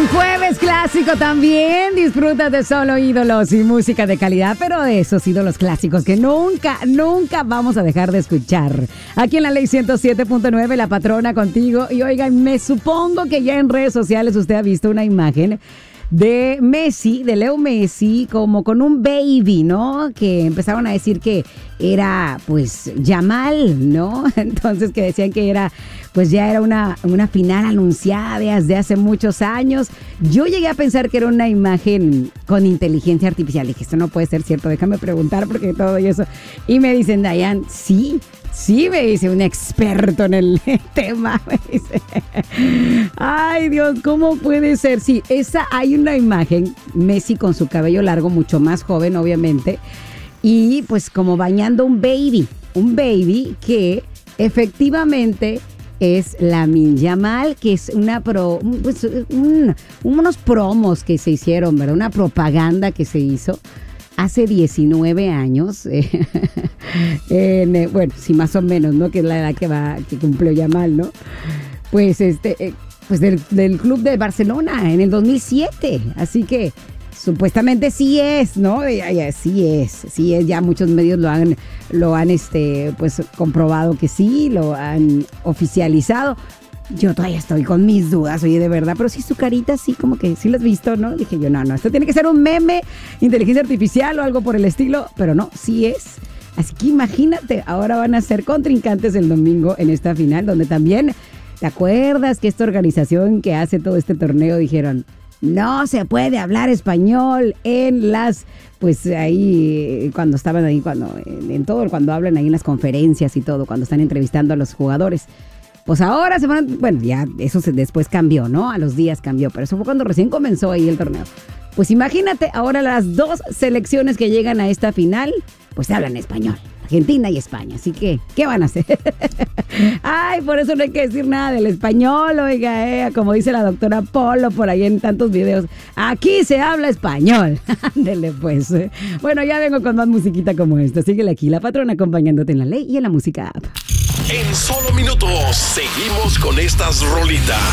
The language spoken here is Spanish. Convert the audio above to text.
un jueves clásico también. Disfrutas de solo ídolos y música de calidad, pero de esos ídolos clásicos que nunca vamos a dejar de escuchar. Aquí en la Ley 107.9, La Patrona contigo. Y oigan, me supongo que ya en redes sociales usted ha visto una imagen de Messi, de Leo Messi, como con un baby, ¿no? Que empezaron a decir que era, pues, Yamal, ¿no? Entonces que decían que era, pues ya era una final anunciada desde hace muchos años. Yo llegué a pensar que era una imagen con inteligencia artificial. Dije, esto no puede ser cierto, déjame preguntar porque todo y eso. Y me dicen, Dayan, sí, me dice un experto en el tema, me dice. Ay, Dios, ¿cómo puede ser? Sí, hay una imagen, Messi con su cabello largo, mucho más joven, obviamente, y pues como bañando un baby que efectivamente es Lamine Yamal, que es unos promos que se hicieron, ¿verdad? Una propaganda que se hizo hace 19 años, bueno, sí, más o menos, ¿no? Que es la edad que cumplió Yamal, ¿no? Pues pues del club de Barcelona en el 2007, así que supuestamente sí es, ¿no? Sí es, ya muchos medios lo han pues comprobado que sí, lo han oficializado. Yo todavía estoy con mis dudas, oye, de verdad, pero sí su carita, sí, como que sí lo has visto, ¿no? Dije yo, no, esto tiene que ser un meme, inteligencia artificial o algo por el estilo, pero no, sí es. Así que imagínate, ahora van a ser contrincantes el domingo en esta final, donde también, ¿te acuerdas que esta organización que hace todo este torneo dijeron, no se puede hablar español en las, pues ahí, cuando estaban ahí, cuando hablan ahí en las conferencias y todo, cuando están entrevistando a los jugadores? Pues ahora se van, bueno, ya eso después cambió, ¿no? A los días cambió, pero eso fue cuando recién comenzó ahí el torneo. Pues imagínate, ahora las dos selecciones que llegan a esta final, pues hablan español, Argentina y España, así que, ¿qué van a hacer? Ay, por eso no hay que decir nada del español, oiga, como dice la doctora Polo por ahí en tantos videos, aquí se habla español. Ándele pues. Bueno, ya vengo con más musiquita como esta, síguele aquí, La Patrona acompañándote en la Ley y en la Música App. En solo minutos, seguimos con estas rolitas.